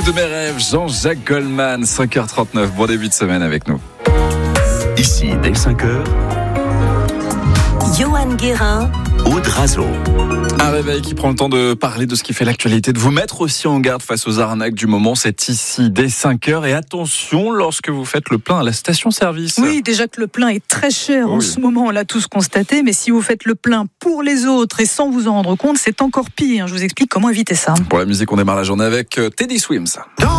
Vous de mes rêves, Jean-Jacques Goldman, 5h39, bon début de semaine avec nous. Ici, dès 5h, Johan Guérin, Aude Razo. Un réveil qui prend le temps de parler de ce qui fait l'actualité, de vous mettre aussi en garde face aux arnaques du moment. C'est ici dès 5h. Et attention lorsque vous faites le plein à la station-service. Oui, déjà que le plein est très cher en ce moment, on l'a tous constaté. Mais si vous faites le plein pour les autres et sans vous en rendre compte, c'est encore pire. Je vous explique comment éviter ça. Pour la musique, on démarre la journée avec Teddy Swims.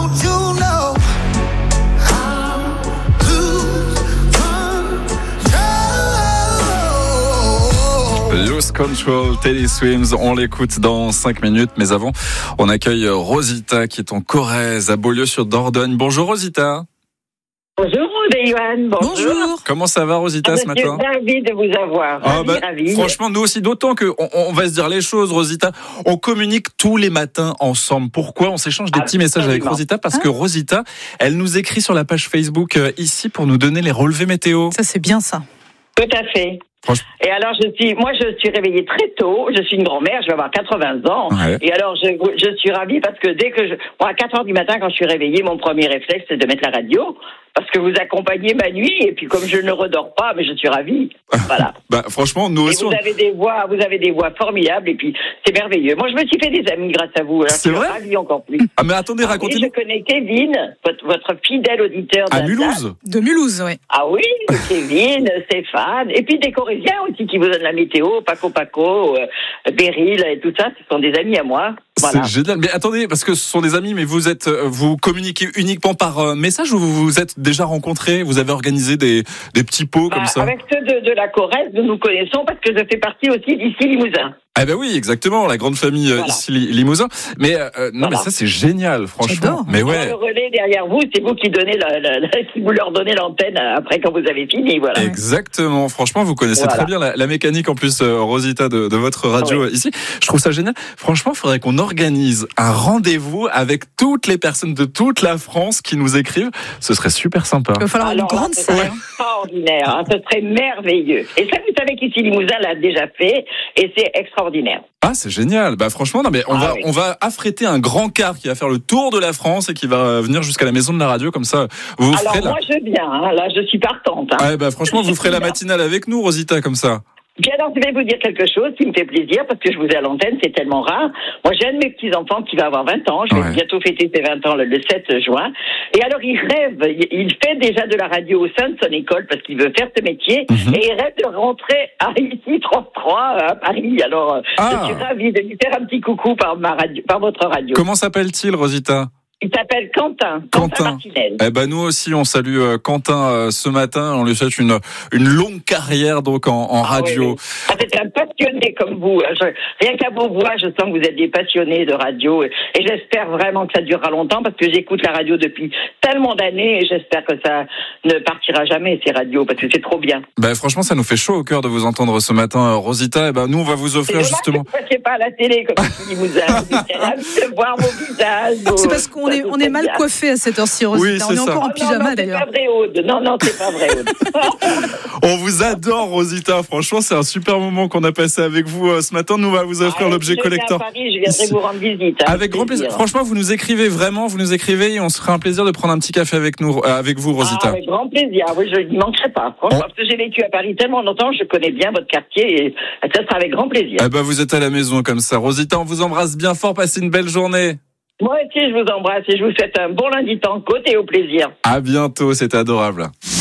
Lose Control, Teddy Swims, on l'écoute dans 5 minutes, mais avant, on accueille Rosita qui est en Corrèze, à Beaulieu-sur-Dordogne. Bonjour Rosita. Bonjour Johan, bonjour. Comment ça va Rosita ce matin? Je suis ravie de vous avoir. Ravi. Franchement, nous aussi, d'autant qu'on va se dire les choses, Rosita. On communique tous les matins ensemble. Pourquoi? On s'échange des petits messages avec Rosita parce que Rosita, elle nous écrit sur la page Facebook ici pour nous donner les relevés météo. Ça, c'est bien ça. Tout à fait. Et alors, je suis réveillée très tôt. Je suis une grand-mère, je vais avoir 80 ans. Ouais. Et alors, je suis ravie parce que à 4 heures du matin, quand je suis réveillée, mon premier réflexe, c'est de mettre la radio. Parce que vous accompagnez ma nuit, et puis comme je ne redors pas, mais je suis ravie. Voilà. Franchement, nous aussi. Vous avez des voix formidables, et puis c'est merveilleux. Moi, je me suis fait des amis grâce à vous. Alors c'est vrai? Je suis ravie encore plus. Ah, mais attendez, racontez-nous. Je connais Kevin, votre fidèle auditeur à Mulhouse. De Mulhouse, oui. Ah oui, Kevin, Stéphane, et puis des Corésiens aussi qui vous donnent la météo, Paco, Beryl et tout ça, ce sont des amis à moi. Voilà. C'est génial. Mais attendez, parce que ce sont des amis, mais vous communiquez uniquement par message ou vous vous êtes déjà rencontrés? Vous avez organisé des petits pots comme ça? Avec ceux de la Corrèze, nous connaissons parce que je fais partie aussi d'ici Limousin. Eh ben oui, exactement, la grande famille ici Limousin. Mais mais ça c'est génial, franchement. J'adore. Mais ouais. Le relais derrière vous, c'est vous qui donnez vous leur donnez l'antenne après quand vous avez fini, voilà. Exactement. Franchement, vous connaissez très bien la mécanique en plus, Rosita, de votre radio ici. Je trouve ça génial. Franchement, il faudrait qu'on organise un rendez-vous avec toutes les personnes de toute la France qui nous écrivent. Ce serait super sympa. Il va falloir une grande salle. Extraordinaire, ce serait merveilleux. Et ça, vous savez qu'ici Limousin l'a déjà fait, et c'est extraordinaire. Ah, c'est génial. Franchement, non, mais on va affréter un grand car qui va faire le tour de la France et qui va venir jusqu'à la maison de la radio, comme ça. Vous ferez moi, je viens, là, je suis partante. Franchement, vous ferez la matinale avec nous, Rosita, comme ça. Puis alors, je vais vous dire quelque chose qui me fait plaisir, parce que je vous ai à l'antenne, c'est tellement rare. Moi, j'ai un de mes petits-enfants qui va avoir 20 ans. Je vais bientôt fêter ses 20 ans le 7 juin. Et alors, il rêve. Il fait déjà de la radio au sein de son école, parce qu'il veut faire ce métier. Et il rêve de rentrer à ici, 33, à Paris. Alors, je suis ravie de lui faire un petit coucou par votre radio. Comment s'appelle-t-il, Rosita? Il s'appelle Quentin Martinez. Nous aussi, on salue Quentin ce matin. On lui souhaite une longue carrière donc en radio. Oui. C'est un passionné comme vous. Rien qu'à vos voix, je sens que vous êtes des passionnés de radio. Et j'espère vraiment que ça durera longtemps parce que j'écoute la radio depuis tellement d'années et j'espère que ça ne partira jamais, ces radios, parce que c'est trop bien. Franchement, ça nous fait chaud au cœur de vous entendre ce matin, Rosita. Nous, on va vous offrir justement... Que vous ne passiez pas à la télé comme si vous avez ravi de voir vos visages. C'est parce qu'on est mal coiffé à cette heure-ci, Rosita. Oui, on est encore en pyjama d'ailleurs. C'est pas vrai, Aude. Non, c'est pas vrai, Aude. On vous adore, Rosita. Franchement, c'est un super moment qu'on a passé avec vous ce matin. Nous, on va vous offrir l'objet collector. À Paris, je viendrai vous rendre visite. Avec grand plaisir. Franchement, vous nous écrivez et on se ferait un plaisir de prendre un petit café avec vous, Rosita. Avec grand plaisir. Oui, je n'y manquerai pas. Franchement, parce que j'ai vécu à Paris tellement longtemps, je connais bien votre quartier et ça sera avec grand plaisir. Vous êtes à la maison comme ça. Rosita, on vous embrasse bien fort. Passez une belle journée. Moi aussi, je vous embrasse et je vous souhaite un bon lundi de Pentecôte et au plaisir. À bientôt, c'est adorable.